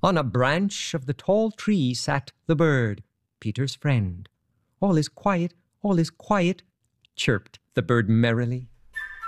On a branch of the tall tree sat the bird, Peter's friend. All is quiet, chirped the bird merrily.